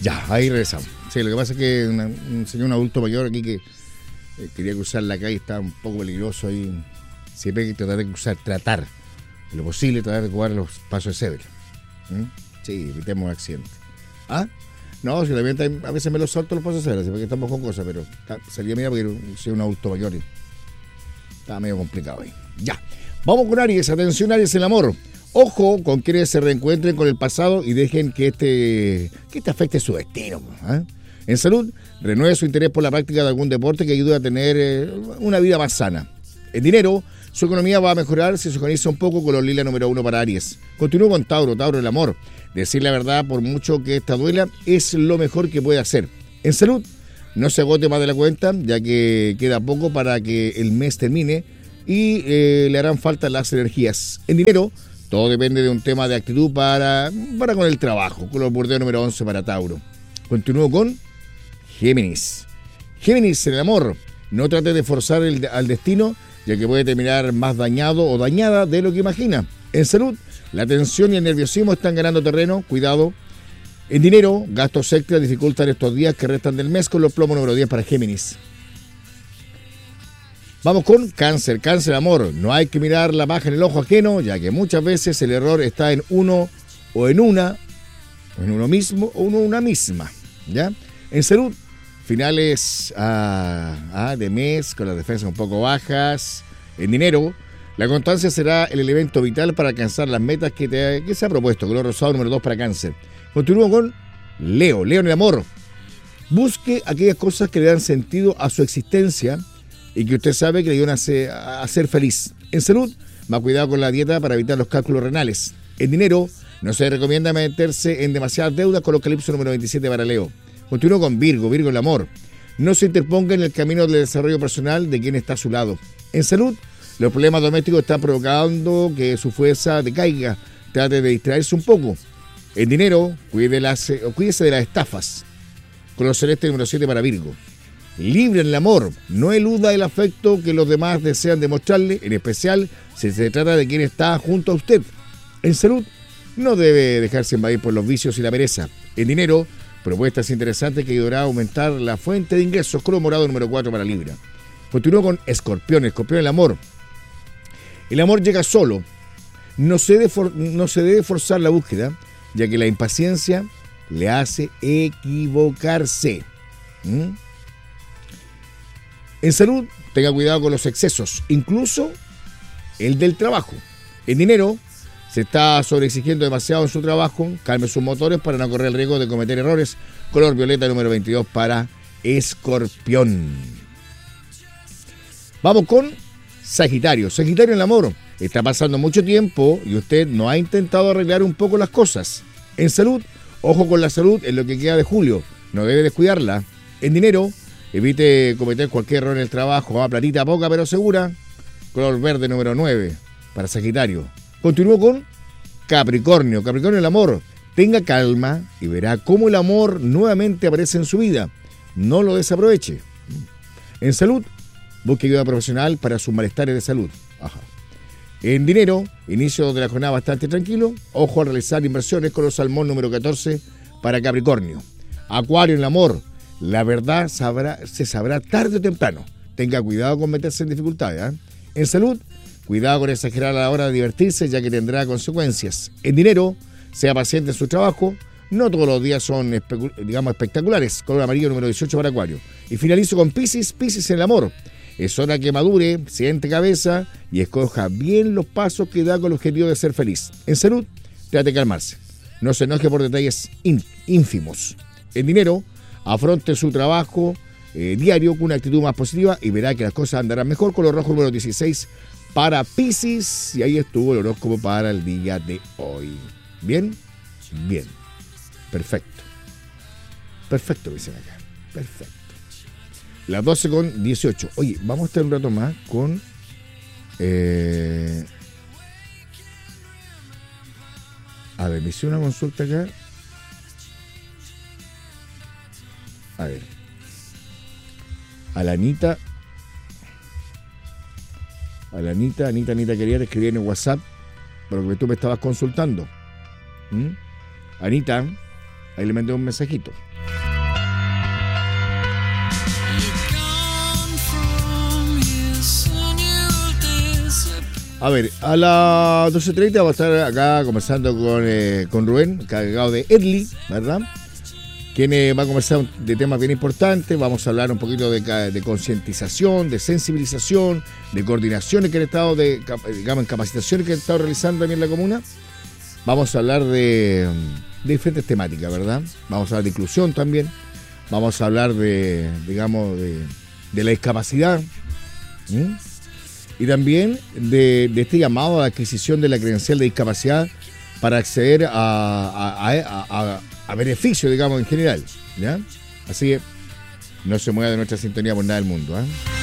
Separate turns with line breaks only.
Ya, ahí regresamos. Sí, lo que pasa es que un señor, adulto mayor aquí que quería cruzar la calle, estaba un poco peligroso ahí. Siempre hay que tratar de cruzar, tratar de lo posible, tratar de jugar los pasos de cebra. Sí, evitemos accidentes. ¿Ah? No, si también a veces me los salto los pasos de cebra, porque estamos con cosas, pero salía mira porque soy un adulto mayor y estaba medio complicado ahí. Ya, vamos con Aries. Atención, Aries, el amor. Ojo con quienes se reencuentren con el pasado y dejen que este afecte su destino. ¿Eh? En salud, renueve su interés por la práctica de algún deporte que ayude a tener una vida más sana. En dinero, su economía va a mejorar si se organiza un poco con los lila número 1 para Aries. Continúo con Tauro, el amor. Decir la verdad, por mucho que esta duela, es lo mejor que puede hacer. En salud, no se agote más de la cuenta, ya que queda poco para que el mes termine y le harán falta las energías. En dinero, todo depende de un tema de actitud para con el trabajo. Color bordeo número 11 para Tauro. Continúo con Géminis. Géminis, en el amor. No trate de forzar al destino, ya que puede terminar más dañado o dañada de lo que imagina. En salud, la tensión y el nerviosismo están ganando terreno. Cuidado. En dinero, gastos extras dificultan estos días que restan del mes con los plomos número 10 para Géminis. Vamos con Cáncer. Cáncer, amor. No hay que mirar la paja en el ojo ajeno, ya que muchas veces el error está en uno o en una, o en uno mismo o una misma. ¿Ya? En salud, finales de mes con las defensas un poco bajas. En dinero, la constancia será el elemento vital para alcanzar las metas que se ha propuesto. Color rosado número 2 para Cáncer. Continúo con Leo. Leo en el amor. Busque aquellas cosas que le dan sentido a su existencia y que usted sabe que le ayudan a ser feliz. En salud, más cuidado con la dieta para evitar los cálculos renales. En dinero, no se recomienda meterse en demasiadas deudas con los calipso número 27 para Leo. Continúo con Virgo. Virgo en el amor. No se interponga en el camino del desarrollo personal de quien está a su lado. En salud, los problemas domésticos están provocando que su fuerza decaiga. Trate de distraerse un poco. En dinero, cuídese de las estafas. Color celeste número 7 para Virgo. Libre en el amor. No eluda el afecto que los demás desean demostrarle, en especial si se trata de quien está junto a usted. En salud, no debe dejarse invadir por los vicios y la pereza. En dinero, propuestas interesantes que ayudará a aumentar la fuente de ingresos. Color morado número 4 para Libra. Continúo con Escorpión. Escorpión en el amor. El amor llega solo. No se debe forzar la búsqueda, ya que la impaciencia le hace equivocarse. En salud, tenga cuidado con los excesos, incluso el del trabajo. En dinero, se está sobreexigiendo demasiado en su trabajo. Calme sus motores para no correr el riesgo de cometer errores. Color violeta número 22 para Escorpión. Vamos con Sagitario. Sagitario en el amor. Está pasando mucho tiempo y usted no ha intentado arreglar un poco las cosas. En salud, ojo con la salud en lo que queda de julio. No debe descuidarla. En dinero, evite cometer cualquier error en el trabajo. Platita poca pero segura. Color verde número 9 para Sagitario. Continúo con Capricornio. Capricornio el amor. Tenga calma y verá cómo el amor nuevamente aparece en su vida. No lo desaproveche. En salud, busque ayuda profesional para sus malestares de salud. En dinero, inicio de la jornada bastante tranquilo. Ojo a realizar inversiones. Color salmón número 14 para Capricornio. Acuario en el amor. La verdad se sabrá tarde o temprano. Tenga cuidado con meterse en dificultades. En salud, cuidado con exagerar a la hora de divertirse, ya que tendrá consecuencias. En dinero, sea paciente en su trabajo. No todos los días son, espectaculares. Color amarillo número 18 para Acuario. Y finalizo con Piscis. Piscis en el amor. Es hora que madure, siente cabeza y escoja bien los pasos que da con el objetivo de ser feliz. En salud, trate de calmarse. No se enoje por detalles ínfimos. En dinero, afronte su trabajo diario con una actitud más positiva y verá que las cosas andarán mejor. Color rojo número 16 para Piscis. Y ahí estuvo el horóscopo para el día de hoy. ¿Bien? Bien. Perfecto. Perfecto, dicen acá. Perfecto. Las 12:18. Oye, vamos a estar un rato más con... A ver, me hice una consulta acá. A ver. A la Anita quería escribir en el WhatsApp, pero que tú me estabas consultando. Anita, ahí le mandé un mensajito. A ver, a las 12:30 vamos a estar acá conversando con Rubén, cargado de Edli, ¿verdad? Quien va a conversar de temas bien importantes. Vamos a hablar un poquito de concientización, de sensibilización, de coordinaciones que han estado, digamos, en capacitaciones que han estado realizando también en la comuna. Vamos a hablar de diferentes temáticas, ¿verdad? Vamos a hablar de inclusión también. Vamos a hablar digamos, de la discapacidad. Y también de este llamado a la adquisición de la credencial de discapacidad para acceder a beneficios, digamos, en general, ¿ya? Así que no se mueva de nuestra sintonía por nada del mundo, ¿eh?